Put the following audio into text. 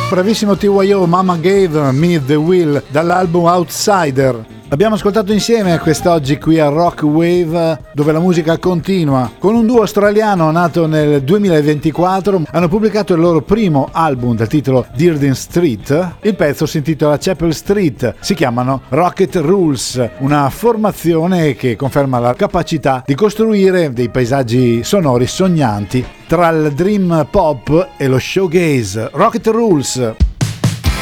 Bravissimo TYO, Mama Gave Me The Will dall'album Outsider. L'abbiamo ascoltato insieme quest'oggi qui a Rock Wave, dove la musica continua. Con un duo australiano nato nel 2024, hanno pubblicato il loro primo album dal titolo Dearden Street. Il pezzo si intitola Chapel Street, si chiamano Rocket Rules, una formazione che conferma la capacità di costruire dei paesaggi sonori sognanti tra il dream pop e lo showgaze. Rocket Rules.